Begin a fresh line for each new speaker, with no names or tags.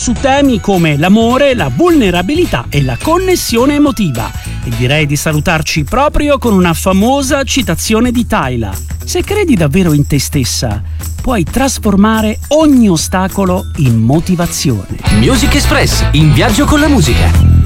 su temi come l'amore, la vulnerabilità e la connessione emotiva. E direi di salutarci proprio con una famosa citazione di Tyla: se credi davvero in te stessa, puoi trasformare ogni ostacolo in motivazione.
Music Express, in viaggio con la musica.